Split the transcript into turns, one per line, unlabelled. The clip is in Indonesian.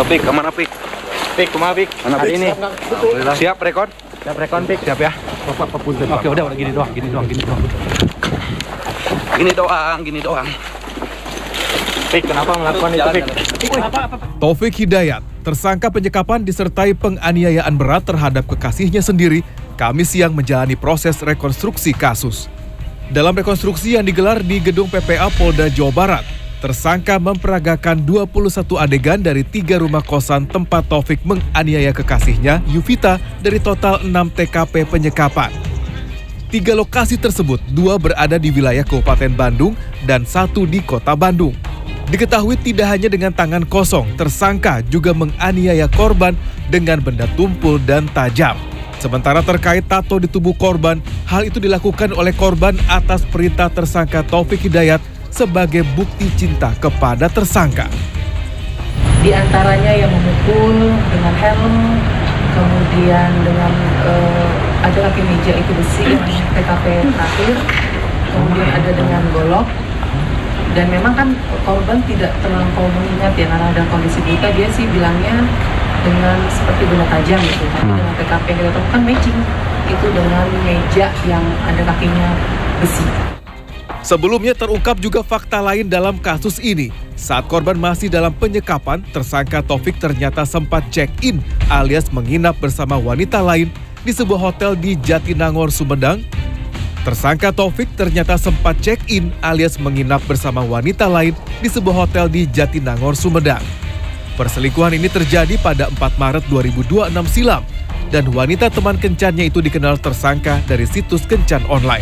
Pik, kemana Pik?
Pik, kumaha Pik?
Mana Pik?
Ini.
Alhamdulillah. Siap rekon?
Siap rekon Pik.
Siap ya?
Bapak pepunten.
Oke, udah gini doang. Gini doang.
Pik, kenapa melakukan itu Pik?
Taufik Hidayat, tersangka penyekapan disertai penganiayaan berat terhadap kekasihnya sendiri, Kamis siang menjalani proses rekonstruksi kasus. Dalam rekonstruksi yang digelar di gedung PPA Polda Jawa Barat, tersangka memperagakan 21 adegan dari 3 rumah kosan tempat Taufik menganiaya kekasihnya, Yuvita, dari total 6 TKP penyekapan. 3 lokasi tersebut, 2 berada di wilayah Kabupaten Bandung dan 1 di Kota Bandung. Diketahui tidak hanya dengan tangan kosong, tersangka juga menganiaya korban dengan benda tumpul dan tajam. Sementara terkait tato di tubuh korban, hal itu dilakukan oleh korban atas perintah tersangka Taufik Hidayat sebagai bukti cinta kepada tersangka.
Di antaranya yang memukul dengan helm, kemudian dengan ada kaki meja itu besi yang TKP terakhir, kemudian ada dengan golok. Dan memang kan korban tidak terlampau mengingat ya, karena ada kondisi buta, dia sih bilangnya dengan seperti benda tajam gitu. Tapi dengan TKP yang kita temukan matching itu dengan meja yang ada kakinya besi.
Sebelumnya terungkap juga fakta lain dalam kasus ini. Saat korban masih dalam penyekapan, tersangka Taufik ternyata sempat check-in alias menginap bersama wanita lain di sebuah hotel di Jatinangor, Sumedang. Tersangka Taufik ternyata sempat check-in alias menginap bersama wanita lain di sebuah hotel di Jatinangor, Sumedang. Perselingkuhan ini terjadi pada 4 Maret 2026 silam dan wanita teman kencannya itu dikenal tersangka dari situs kencan online.